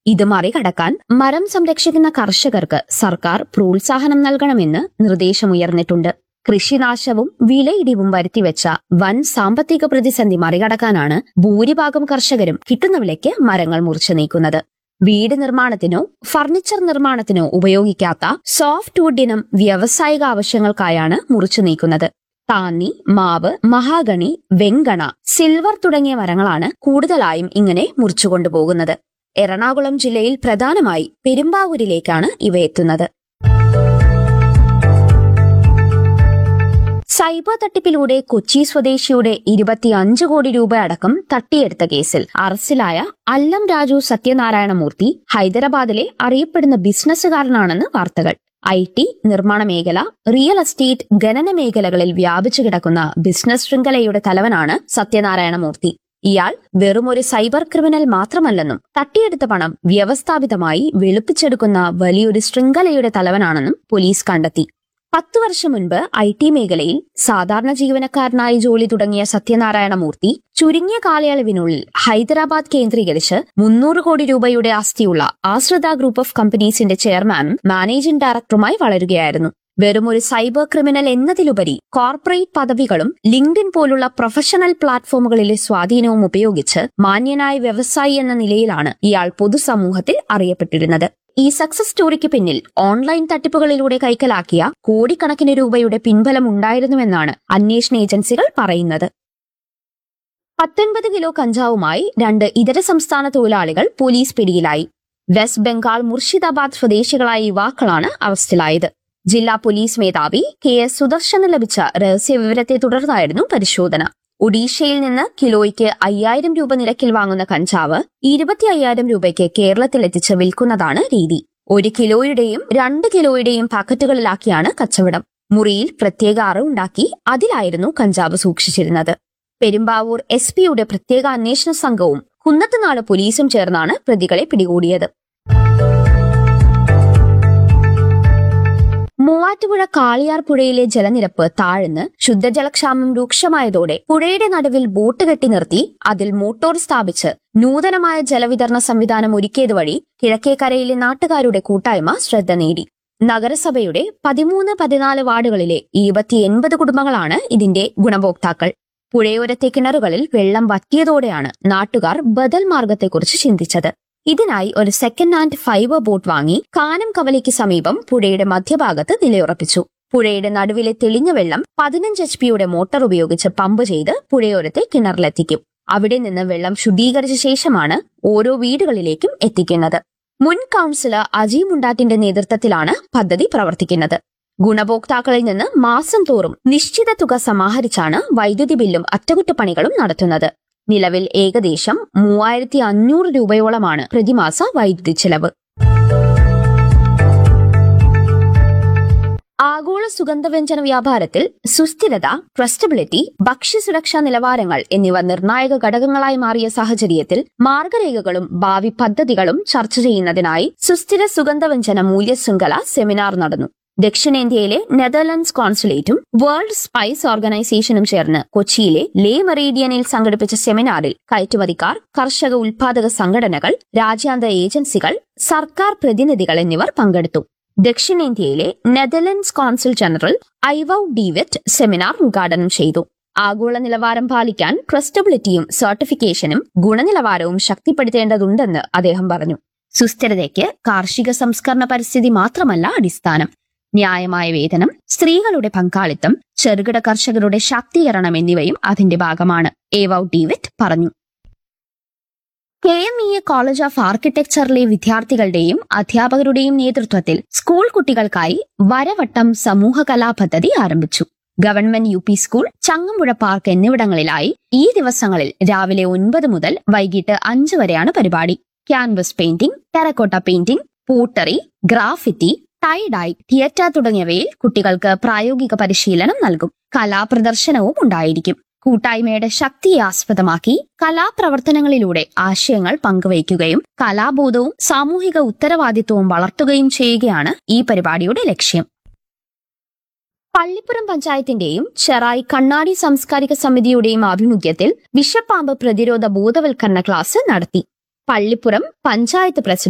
ഇത് മറികടക്കാൻ മരം സംരക്ഷിക്കുന്ന കർഷകർക്ക് സർക്കാർ പ്രോത്സാഹനം നൽകണമെന്ന് നിർദ്ദേശമുയർന്നിട്ടുണ്ട്. കൃഷിനാശവും വിലയിടിവും വരുത്തിവെച്ച വൻ സാമ്പത്തിക പ്രതിസന്ധി മറികടക്കാനാണ് ഭൂരിഭാഗം കർഷകരും കിട്ടുന്ന വിലയ്ക്ക് മരങ്ങൾ മുറിച്ചു നീക്കുന്നത്. വീട് നിർമ്മാണത്തിനോ ഫർണിച്ചർ നിർമ്മാണത്തിനോ ഉപയോഗിക്കാത്ത സോഫ്റ്റ് വുഡിനും വ്യാവസായിക ആവശ്യങ്ങൾക്കായാണ് മുറിച്ചു നീക്കുന്നത്. താന്നി, മാവ്, മഹാഗണി, വെങ്കണ, സിൽവർ തുടങ്ങിയ മരങ്ങളാണ് കൂടുതലായും ഇങ്ങനെ മുറിച്ചുകൊണ്ടുപോകുന്നത്. എറണാകുളം ജില്ലയിൽ പ്രധാനമായി പെരുമ്പാവൂരിലേക്കാണ് ഇവ എത്തുന്നത്. സൈബർ തട്ടിപ്പിലൂടെ കൊച്ചി സ്വദേശിയുടെ 25 കോടി രൂപ അടക്കം തട്ടിയെടുത്ത കേസിൽ അറസ്റ്റിലായ അല്ലം രാജു സത്യനാരായണമൂർത്തി ഹൈദരാബാദിലെ അറിയപ്പെടുന്ന ബിസിനസ്സുകാരനാണെന്ന് വാർത്തകൾ. IT, നിർമ്മാണ മേഖല, റിയൽ എസ്റ്റേറ്റ്, ഖനന മേഖലകളിൽ വ്യാപിച്ചു കിടക്കുന്ന ബിസിനസ് ശൃംഖലയുടെ തലവനാണ് സത്യനാരായണമൂർത്തി. ഇയാൾ വെറുമൊരു സൈബർ ക്രിമിനൽ മാത്രമല്ലെന്നും തട്ടിയെടുത്ത പണം വ്യവസ്ഥാപിതമായി വെളുപ്പിച്ചെടുക്കുന്ന വലിയൊരു ശൃംഖലയുടെ തലവനാണെന്നും പോലീസ് കണ്ടെത്തി. 10 വർഷം മുൻപ് IT മേഖലയിൽ സാധാരണ ജീവനക്കാരനായി ജോലി തുടങ്ങിയ സത്യനാരായണമൂർത്തി ചുരുങ്ങിയ കാലയളവിനുള്ളിൽ ഹൈദരാബാദ് കേന്ദ്രീകരിച്ച് 300 കോടി രൂപയുടെ ആസ്തിയുള്ള ആശ്രിത ഗ്രൂപ്പ് ഓഫ് കമ്പനീസിന്റെ ചെയർമാനും മാനേജിംഗ് ഡയറക്ടറുമായി വളരുകയായിരുന്നു. വെറുമൊരു സൈബർ ക്രിമിനൽ എന്നതിലുപരി കോർപ്പറേറ്റ് പദവികളും ലിങ്ക്ഡിൻ പോലുള്ള പ്രൊഫഷണൽ പ്ലാറ്റ്ഫോമുകളിലെ സ്വാധീനവും ഉപയോഗിച്ച് മാന്യനായ വ്യവസായി എന്ന നിലയിലാണ് ഇയാൾ പൊതുസമൂഹത്തിൽ അറിയപ്പെട്ടിരുന്നത്. ഈ സക്സസ് സ്റ്റോറിക്ക് പിന്നിൽ ഓൺലൈൻ തട്ടിപ്പുകളിലൂടെ കൈക്കലാക്കിയ കോടിക്കണക്കിന് രൂപയുടെ പിൻബലം ഉണ്ടായിരുന്നുവെന്നാണ് അന്വേഷണ ഏജൻസികൾ പറയുന്നത്. 19 കിലോ കഞ്ചാവുമായി 2 ഇതര സംസ്ഥാന തൊഴിലാളികൾ പോലീസ് പിടിയിലായി. വെസ്റ്റ് ബംഗാൾ മുർഷിദാബാദ് സ്വദേശികളായ യുവാക്കളാണ് അറസ്റ്റിലായത്. ജില്ലാ പോലീസ് മേധാവി KS സുദർശന് ലഭിച്ച രഹസ്യ വിവരത്തെ തുടർന്നായിരുന്നു പരിശോധന. ഒഡീഷയിൽ നിന്ന് കിലോയ്ക്ക് 5000 രൂപ നിരക്കിൽ വാങ്ങുന്ന കഞ്ചാവ് 25,000 രൂപയ്ക്ക് കേരളത്തിലെത്തിച്ച് വിൽക്കുന്നതാണ് രീതി. 1 കിലോയുടെയും 2 കിലോയുടെയും പാക്കറ്റുകളിലാക്കിയാണ് കച്ചവടം. മുറിയിൽ പ്രത്യേക അറവുണ്ടാക്കി അതിലായിരുന്നു കഞ്ചാവ് സൂക്ഷിച്ചിരുന്നത്. പെരുമ്പാവൂർ SP-യുടെ പ്രത്യേക അന്വേഷണ സംഘവും കുന്നത്തുനാട് പോലീസും ചേർന്നാണ് പ്രതികളെ പിടികൂടിയത്. മൂവാറ്റുപുഴ കാളിയാർ പുഴയിലെ ജലനിരപ്പ് താഴ്ന്ന് ശുദ്ധജലക്ഷാമം രൂക്ഷമായതോടെ പുഴയുടെ നടുവിൽ ബോട്ട് കെട്ടി നിർത്തി അതിൽ മോട്ടോർ സ്ഥാപിച്ച് നൂതനമായ ജലവിതരണ സംവിധാനം ഒരുക്കിയത് വഴി കിഴക്കേക്കരയിലെ നാട്ടുകാരുടെ കൂട്ടായ്മ ശ്രദ്ധ നേടി. നഗരസഭയുടെ 13-14 വാർഡുകളിലെ 280 കുടുംബങ്ങളാണ് ഇതിന്റെ ഗുണഭോക്താക്കൾ. പുഴയോരത്തെ കിണറുകളിൽ വെള്ളം വറ്റിയതോടെയാണ് നാട്ടുകാർ ബദൽ മാർഗത്തെക്കുറിച്ച് ചിന്തിച്ചത്. ഇതിനായി ഒരു സെക്കൻഡ് ഹാൻഡ് ഫൈബർ ബോട്ട് വാങ്ങി കാനം കവലയ്ക്ക് സമീപം പുഴയുടെ മധ്യഭാഗത്ത് നിലയുറപ്പിച്ചു. പുഴയുടെ നടുവിലെ തെളിഞ്ഞ വെള്ളം 15 HP-യുടെ മോട്ടോർ ഉപയോഗിച്ച് പമ്പ് ചെയ്ത് പുഴയോരത്തെ കിണറിലെത്തിക്കും. അവിടെ നിന്ന് വെള്ളം ശുദ്ധീകരിച്ച ശേഷമാണ് ഓരോ വീടുകളിലേക്കും എത്തിക്കുന്നത്. മുൻ കൌൺസിലർ അജി മുണ്ടാറ്റിന്റെ നേതൃത്വത്തിലാണ് പദ്ധതി പ്രവർത്തിക്കുന്നത്. ഗുണഭോക്താക്കളിൽ നിന്ന് മാസം തോറും നിശ്ചിത തുക സമാഹരിച്ചാണ് വൈദ്യുതി ബില്ലും അറ്റകുറ്റപ്പണികളും നടത്തുന്നത്. നിലവിൽ ഏകദേശം 3500 രൂപയോളമാണ് പ്രതിമാസ വൈദ്യുതി ചെലവ്. ആഗോള സുഗന്ധവ്യഞ്ജന വ്യാപാരത്തിൽ സുസ്ഥിരത, ട്രസ്റ്റബിലിറ്റി, ഭക്ഷ്യസുരക്ഷാ നിലവാരങ്ങൾ എന്നിവ നിർണായക ഘടകങ്ങളായി മാറിയ സാഹചര്യത്തിൽ മാർഗരേഖകളും ഭാവി പദ്ധതികളും ചർച്ച ചെയ്യുന്നതിനായി സുസ്ഥിര സുഗന്ധവ്യഞ്ജന മൂല്യശൃംഖല സെമിനാർ നടന്നു. ദക്ഷിണേന്ത്യയിലെ നെതർലൻഡ്സ് കോൺസുലേറ്റും വേൾഡ് സ്പൈസ് ഓർഗനൈസേഷനും ചേർന്ന് കൊച്ചിയിലെ ലേ മെറീഡിയനിൽ സംഘടിപ്പിച്ച സെമിനാറിൽ കയറ്റുമതിക്കാർ, കർഷക ഉൽപാദക സംഘടനകൾ, രാജ്യാന്തര ഏജൻസികൾ, സർക്കാർ പ്രതിനിധികൾ എന്നിവർ പങ്കെടുത്തു. ദക്ഷിണേന്ത്യയിലെ നെതർലൻഡ്സ് കോൺസുൽ ജനറൽ ഐവൌ ഡീവിറ്റ് സെമിനാർ ഉദ്ഘാടനം ചെയ്തു. ആഗോള നിലവാരം പാലിക്കാൻ ട്രസ്റ്റബിലിറ്റിയും സർട്ടിഫിക്കേഷനും ഗുണനിലവാരവും ശക്തിപ്പെടുത്തേണ്ടതുണ്ടെന്ന് അദ്ദേഹം പറഞ്ഞു. സുസ്ഥിരതയ്ക്ക് കാർഷിക സംസ്കരണ പരിസ്ഥിതി മാത്രമല്ല അടിസ്ഥാനം. ന്യായമായ വേതനം, സ്ത്രീകളുടെ പങ്കാളിത്തം, ചെറുകിട കർഷകരുടെ ശാക്തീകരണം എന്നിവയും അതിന്റെ ഭാഗമാണ്, ഐവൌ ഡീവിറ്റ് പറഞ്ഞു. KMEA കോളേജ് ഓഫ് ആർക്കിടെക്ചറിലെ വിദ്യാർത്ഥികളുടെയും അധ്യാപകരുടെയും നേതൃത്വത്തിൽ സ്കൂൾ കുട്ടികൾക്കായി വരവട്ടം സമൂഹ കലാ പദ്ധതി ആരംഭിച്ചു. Government UP school, Changampuzha park എന്നിവിടങ്ങളിലായി ഈ ദിവസങ്ങളിൽ രാവിലെ 9 മുതൽ വൈകിട്ട് 5 വരെയാണ് പരിപാടി. Canvas painting, terracotta painting, pottery, graffiti, ടൈഡായി, theatre തുടങ്ങിയവയിൽ കുട്ടികൾക്ക് പ്രായോഗിക പരിശീലനം നൽകും. കലാപ്രദർശനവും ഉണ്ടായിരിക്കും. കൂട്ടായ്മയുടെ ശക്തിയെ ആസ്പദമാക്കി കലാപ്രവർത്തനങ്ങളിലൂടെ ആശയങ്ങൾ പങ്കുവയ്ക്കുകയും കലാബോധവും സാമൂഹിക ഉത്തരവാദിത്വവും വളർത്തുകയും ചെയ്യുകയാണ് ഈ പരിപാടിയുടെ ലക്ഷ്യം. പള്ളിപ്പുറം പഞ്ചായത്തിന്റെയും ചെറായി കണ്ണാടി സാംസ്കാരിക സമിതിയുടെയും ആഭിമുഖ്യത്തിൽ വിഷപ്പാമ്പ് പ്രതിരോധ ബോധവൽക്കരണ ക്ലാസ് നടത്തി. പള്ളിപ്പുറം പഞ്ചായത്ത് പ്രസിഡന്റ്